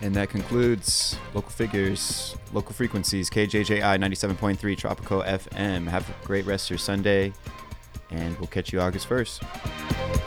And that concludes Local Figures, Local Frequencies, KJJI 97.3 Tropico FM. Have a great rest of your Sunday, and we'll catch you August 1st.